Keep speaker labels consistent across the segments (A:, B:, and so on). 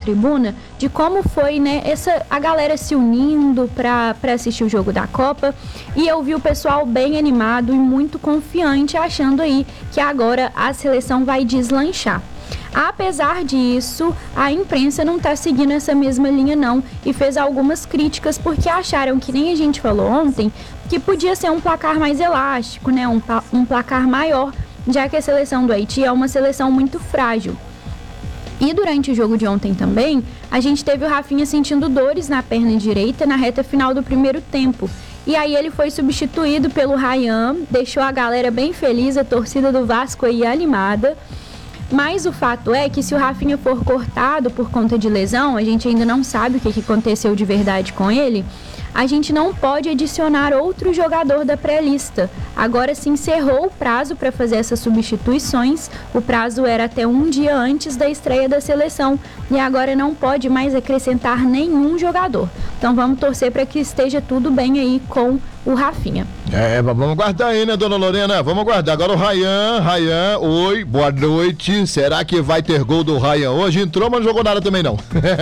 A: tribuna de como foi, né, a galera se unindo para assistir o jogo da Copa, e eu vi o pessoal bem animado e muito confiante, achando aí que agora a seleção vai deslanchar. Apesar disso, a imprensa não está seguindo essa mesma linha não, e fez algumas críticas porque acharam, que nem a gente falou ontem, que podia ser um placar mais elástico, né, um placar maior, já que a seleção do Haiti é uma seleção muito frágil. E durante o jogo de ontem também, a gente teve o Rafinha sentindo dores na perna direita na reta final do primeiro tempo. E aí ele foi substituído pelo Ryan, deixou a galera bem feliz, a torcida do Vasco aí animada. Mas o fato é que se o Rafinha for cortado por conta de lesão, a gente ainda não sabe o que aconteceu de verdade com ele, a gente não pode adicionar outro jogador da pré-lista. Agora se encerrou o prazo para fazer essas substituições, o prazo era até um dia antes da estreia da seleção, e agora não pode mais acrescentar nenhum jogador. Então vamos torcer para que esteja tudo bem aí com o Rafinha.
B: Vamos guardar aí, né, dona Lorena? Vamos guardar. Agora o Ryan, oi, boa noite. Será que vai ter gol do Ryan hoje? Entrou, mas não jogou nada também não.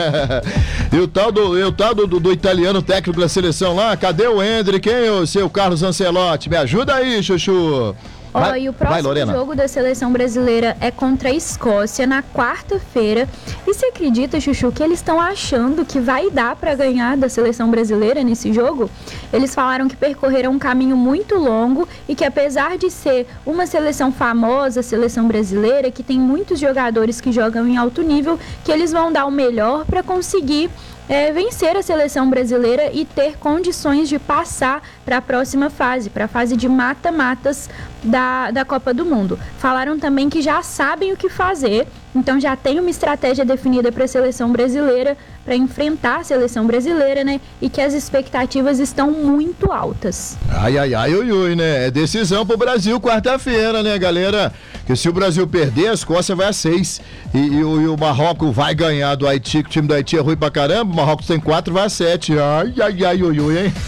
B: E o tal do italiano técnico da seleção lá, cadê o Hendrick, hein, o seu Carlos Ancelotti? Me ajuda aí, Chuchu.
A: E o próximo jogo da seleção brasileira é contra a Escócia na quarta-feira. E você acredita, Chuchu, que eles estão achando que vai dar para ganhar da seleção brasileira nesse jogo? Eles falaram que percorreram um caminho muito longo e que, apesar de ser uma seleção famosa, a seleção brasileira, que tem muitos jogadores que jogam em alto nível, que eles vão dar o melhor para conseguir vencer a seleção brasileira e ter condições de passar para a próxima fase, para a fase de mata-matas da Copa do Mundo. Falaram também que já sabem o que fazer, então já tem uma estratégia definida para a seleção brasileira, para enfrentar a seleção brasileira, né? E que as expectativas estão muito altas.
B: Ui, né? É decisão pro Brasil quarta-feira, né, galera? Que se o Brasil perder, a Escócia vai a 6. E o Marrocos vai ganhar do Haiti, que o time do Haiti é ruim pra caramba. O Marrocos tem 4, vai a 7. Ui, hein?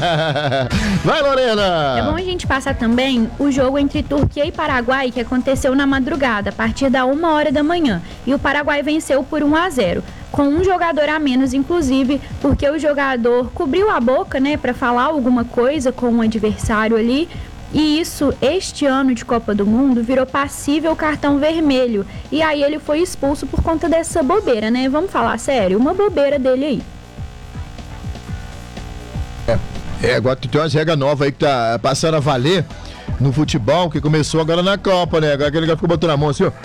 B: Vai, Lorena!
A: É bom a gente passar também o jogo entre Turquia e Paraguai, que aconteceu na madrugada, a partir da 1h da manhã. E o Paraguai venceu por 1-0. Com um jogador a menos, inclusive, porque o jogador cobriu a boca, né, para falar alguma coisa com o adversário ali. E isso, este ano de Copa do Mundo, virou passível cartão vermelho. E aí ele foi expulso por conta dessa bobeira, né? Vamos falar sério, uma bobeira dele aí.
B: Agora tem umas regras novas aí que tá passando a valer no futebol, que começou agora na Copa, né? Agora aquele cara ficou botando a mão assim, ó.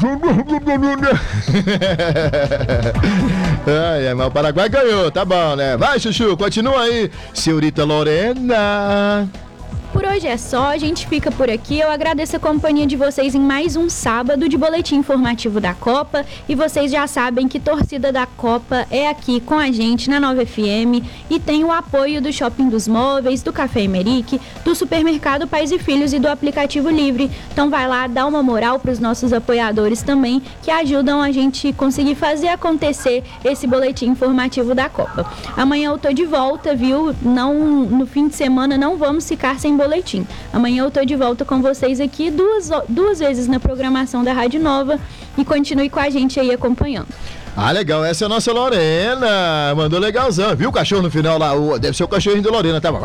B: Mas o Paraguai ganhou, tá bom, né? Vai, Chuchu, continua aí, senhorita Lorena.
A: Por hoje é só, a gente fica por aqui. Eu agradeço a companhia de vocês em mais um sábado de boletim informativo da Copa. E vocês já sabem que torcida da Copa é aqui com a gente na Nova FM e tem o apoio do Shopping dos Móveis, do Café Emerick, do Supermercado Pais e Filhos e do Aplicativo Livre. Então vai lá, dá uma moral para os nossos apoiadores também, que ajudam a gente conseguir fazer acontecer esse boletim informativo da Copa. Amanhã eu tô de volta, viu? No fim de semana não vamos ficar sem boletim. Amanhã eu tô de volta com vocês aqui duas vezes na programação da Rádio Nova, e continue com a gente aí acompanhando.
B: Legal, essa é a nossa Lorena, mandou legalzão, viu o cachorro no final lá, deve ser o cachorrinho da Lorena, tá bom?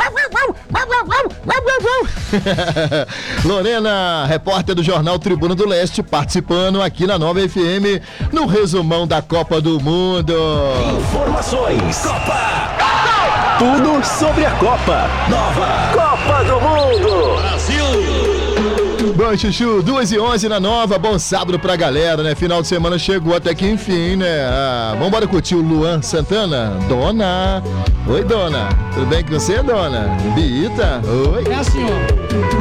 B: Lorena, repórter do Jornal Tribuna do Leste, participando aqui na Nova FM, no resumão da Copa do Mundo.
C: Informações, Copa! Tudo sobre a Copa. Nova Copa do Mundo. Brasil.
B: Bom, Chuchu, 2h11 na Nova, bom sábado pra galera, né? Final de semana chegou até que enfim, né? Vambora curtir o Luan Santana. Dona. Oi, dona. Tudo bem com você, dona? Bita. Oi.
D: É assim, ó.